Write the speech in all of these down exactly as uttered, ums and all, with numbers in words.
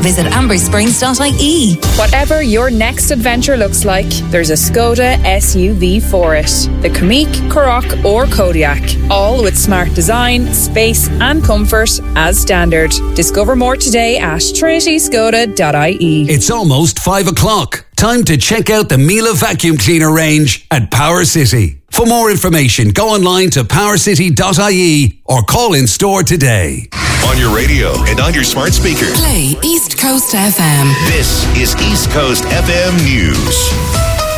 visit amber springs dot I E. Whatever your next adventure looks like, there's a Skoda S U V for it. The Kamiq, Karoq or Kodiaq. All with smart design, space and comfort as standard. Discover more today at trinity skoda dot I E. It's almost five o'clock. Time to check out the Miele vacuum cleaner range at Power City. For more information, go online to power city dot I E or call in store today. On your radio and on your smart speaker. Play East Coast F M. This is East Coast F M News.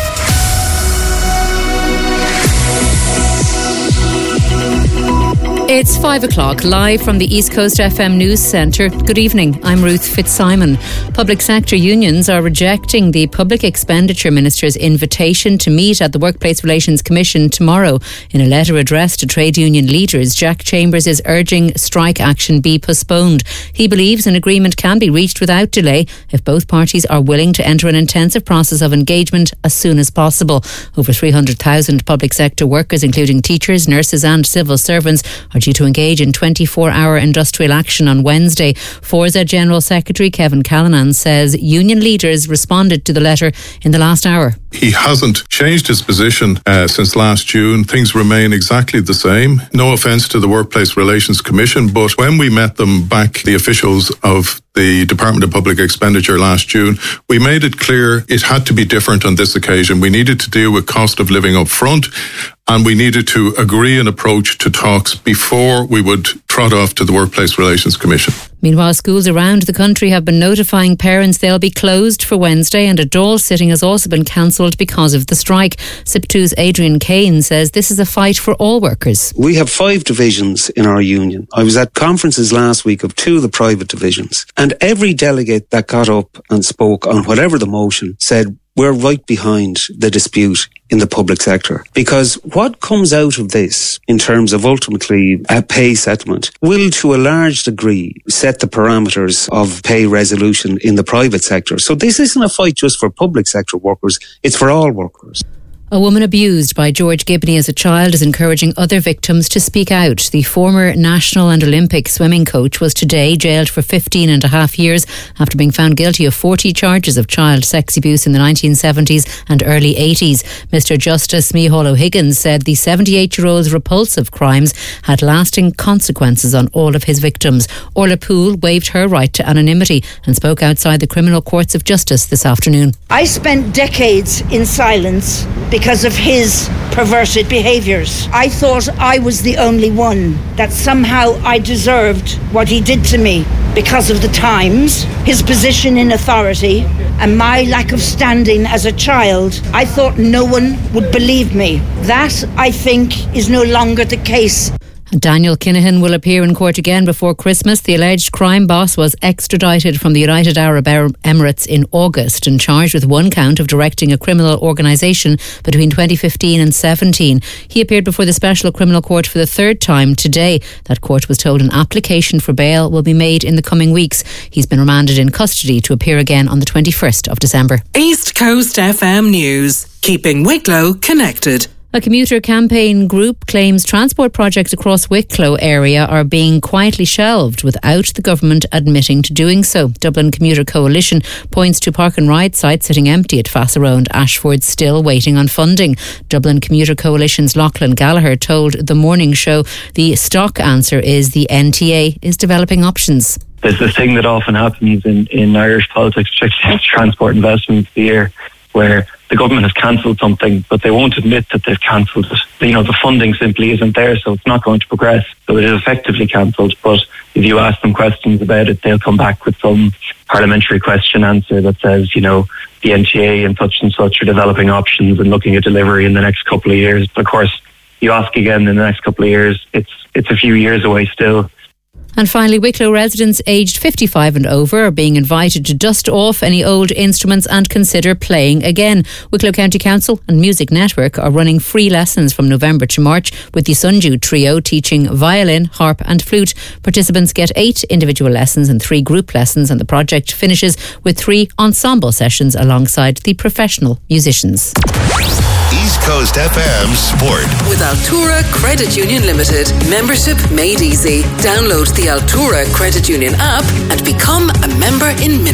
It's five o'clock, live from the East Coast F M News Centre. Good evening, I'm Ruth Fitzsimon. Public sector unions are rejecting the Public Expenditure Minister's invitation to meet at the Workplace Relations Commission tomorrow. In a letter addressed to trade union leaders, Jack Chambers is urging strike action be postponed. He believes an agreement can be reached without delay if both parties are willing to enter an intensive process of engagement as soon as possible. Over three hundred thousand public sector workers, including teachers, nurses and civil servants, are due to engage in twenty-four hour industrial action on Wednesday. Forza General Secretary Kevin Callanan says union leaders responded to the letter in the last hour. He hasn't changed his position uh, since last June. Things remain exactly the same. No offence to the Workplace Relations Commission, but when we met them back, the officials of the Department of Public Expenditure last June, we made it clear it had to be different on this occasion. We needed to deal with cost of living up front, and we needed to agree an approach to talks before we would trot off to the Workplace Relations Commission. Meanwhile, schools around the country have been notifying parents they'll be closed for Wednesday, and a Dáil sitting has also been cancelled because of the strike. S I P two's Adrian Kane says this is a fight for all workers. We have five divisions in our union. I was at conferences last week of two of the private divisions, and every delegate that got up and spoke on whatever the motion said, we're right behind the dispute in the public sector. Because what comes out of this in terms of ultimately a pay settlement will to a large degree set the parameters of pay resolution in the private sector. So this isn't a fight just for public sector workers, it's for all workers. A woman abused by George Gibney as a child is encouraging other victims to speak out. The former national and Olympic swimming coach was today jailed for fifteen and a half years after being found guilty of forty charges of child sex abuse in the nineteen seventies and early eighties. Mister Justice Micheál O'Higgins said the seventy-eight-year-old's repulsive crimes had lasting consequences on all of his victims. Orla Poole waived her right to anonymity and spoke outside the criminal courts of justice this afternoon. I spent decades in silence because of his perverted behaviours. I thought I was the only one, that somehow I deserved what he did to me because of the times, his position in authority, and my lack of standing as a child. I thought no one would believe me. That, I think, is no longer the case. Daniel Kinahan will appear in court again before Christmas. The alleged crime boss was extradited from the United Arab Emirates in August and charged with one count of directing a criminal organisation between twenty fifteen and seventeen. He appeared before the Special Criminal Court for the third time today. That court was told an application for bail will be made in the coming weeks. He's been remanded in custody to appear again on the twenty-first of December. East Coast F M News, keeping Wicklow connected. A commuter campaign group claims transport projects across Wicklow area are being quietly shelved without the government admitting to doing so. Dublin Commuter Coalition points to park and ride sites sitting empty at Fassaro and Ashford still waiting on funding. Dublin Commuter Coalition's Lachlan Gallagher told The Morning Show the stock answer is the N T A is developing options. There's this thing that often happens in, in Irish politics, particularly transport investments the year, where the government has cancelled something, but they won't admit that they've cancelled it. You know, the funding simply isn't there, so it's not going to progress. So it is effectively cancelled. But if you ask them questions about it, they'll come back with some parliamentary question answer that says, you know, the N T A and such and such are developing options and looking at delivery in the next couple of years. But of course, you ask again in the next couple of years, it's it's a few years away still. And finally, Wicklow residents aged fifty-five and over are being invited to dust off any old instruments and consider playing again. Wicklow County Council and Music Network are running free lessons from November to March with the Sunju Trio teaching violin, harp and flute. Participants get eight individual lessons and three group lessons, and the project finishes with three ensemble sessions alongside the professional musicians. East Coast F M Sport. With Altura Credit Union Limited. Membership made easy. Download the Altura Credit Union app and become a member in minutes.